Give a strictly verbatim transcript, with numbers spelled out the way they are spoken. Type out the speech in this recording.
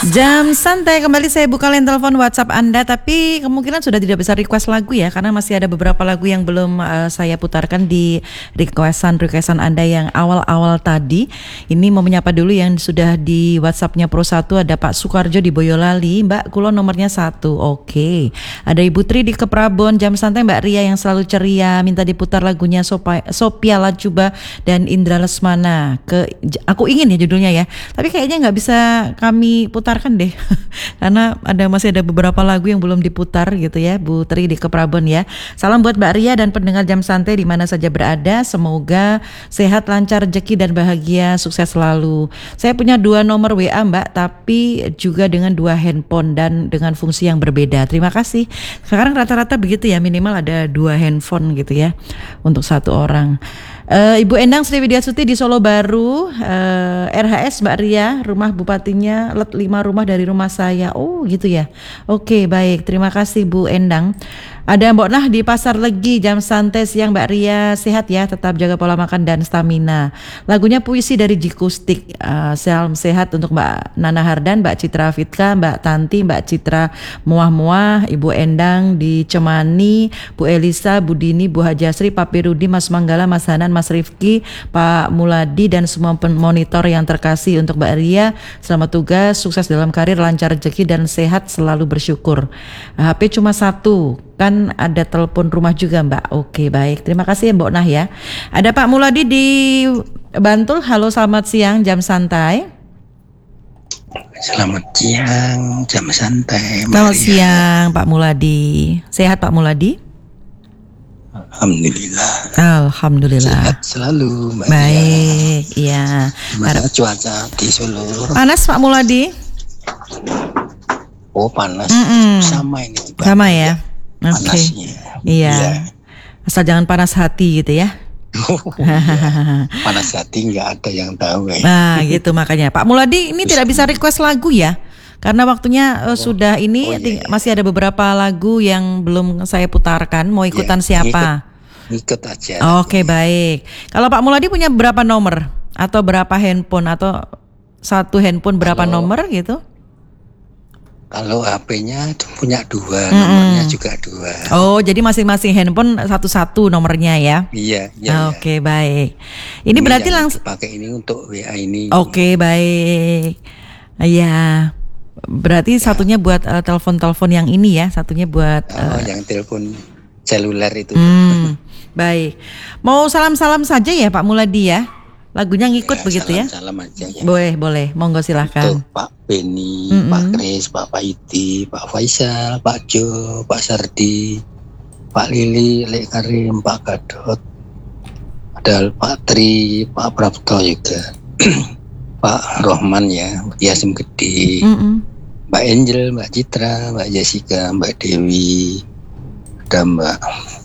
Jam santai kembali, saya buka line telepon WhatsApp Anda, tapi kemungkinan sudah tidak bisa request lagu ya, karena masih ada beberapa lagu yang belum uh, saya putarkan di requestan-requestan Anda yang awal-awal tadi. Ini mau menyapa dulu yang sudah di WhatsAppnya Pro satu, ada Pak Sukarjo di Boyolali. Mbak, kulo nomornya satu, oke. Ada Ibu Tri di Keprabon, jam santai Mbak Ria yang selalu ceria, minta diputar lagunya Sopa, Sophia Latjuba dan Indra Lesmana. Ke, aku ingin ya judulnya ya, tapi kayaknya nggak bisa kami putar kan deh karena ada masih ada beberapa lagu yang belum diputar gitu ya, Bu Tri di Keprabon ya. Salam buat Mbak Ria dan pendengar jam santai di mana saja berada, semoga sehat, lancar, rezeki dan bahagia, sukses selalu. Saya punya dua nomor W A Mbak, tapi juga dengan dua handphone dan dengan fungsi yang berbeda. Terima kasih. Sekarang rata-rata begitu ya, minimal ada dua handphone gitu ya untuk satu orang. Uh, Ibu Endang Sri Widyasuti di Solo Baru, uh, R H S Mbak Ria, rumah bupatinya let lima rumah dari rumah saya. Oh gitu ya. Oke, baik, terima kasih Bu Endang. Ada Mbok Nah di Pasar Legi, jam santai siang Mbak Ria, sehat ya, tetap jaga pola makan dan stamina. Lagunya Puisi dari Jikustik. uh, Salam sehat untuk Mbak Nana Hardan, Mbak Citra Fitka, Mbak Tanti, Mbak Citra Muah-Muah, Ibu Endang di Cemani, Bu Elisa, Bu Dini, Bu Hajasri, Pak Pirudi, Mas Manggala, Mas Hanan, Mas Rifki, Pak Muladi dan semua monitor yang terkasih. Untuk Mbak Ria, selamat tugas, sukses dalam karir, lancar rezeki dan sehat, selalu bersyukur. H P cuma satu, kan ada telepon rumah juga Mbak. Oke, baik, terima kasih ya Mbak Nah ya. Ada Pak Muladi di Bantul. Halo, selamat siang, jam santai. Selamat siang, jam santai. Selamat siang Pak Muladi. Sehat Pak Muladi? Alhamdulillah. Alhamdulillah. Sehat selalu Mbak. Baik, iya. Gimana cuaca di Solo? Panas Pak Muladi? Oh panas. Mm-mm. Sama ini. Sama ya. Oke. Okay. Iya. Ya. Asal jangan panas hati gitu ya. Oh, iya. Panas hati nggak ada yang tahu ya. Nah gitu makanya Pak Muladi ini tidak bisa request lagu ya, karena waktunya uh, oh. sudah ini oh, iya, iya. Masih ada beberapa lagu yang belum saya putarkan. Mau ikutan ya, siapa? Ikut, ikut aja. Oke, okay, baik. Kalau Pak Muladi punya berapa nomor atau berapa handphone, atau satu handphone berapa Kalau... nomor gitu? Kalau H P-nya punya dua, mm-hmm. nomornya juga dua. Oh, jadi masing-masing handphone satu-satu nomornya ya? Iya. iya Oke, okay, iya. baik. Ini, ini berarti langsung pakai ini untuk W A ini. Oke, okay, baik. Iya. Berarti ya. Satunya buat uh, telepon-telepon yang ini ya, satunya buat. Oh, uh, yang telepon seluler itu. Hmm, baik. Mau salam-salam saja ya Pak Muladi ya? Lagunya ngikut ya, begitu salam, ya? Salam aja ya. Boleh, boleh. Monggo silahkan. Untuk Pak Beni, mm-hmm. Pak Kris, Pak Faidi, Pak Faisal, Pak Jo, Pak Sardi, Pak Lili, Lek Karim, Pak Gadot, ada Pak Tri, Pak Prapto juga, Pak Rohman ya, Yasim Gede, mm-hmm. Mbak Angel, Mbak Citra, Mbak Jessica, Mbak Dewi, ada Mbak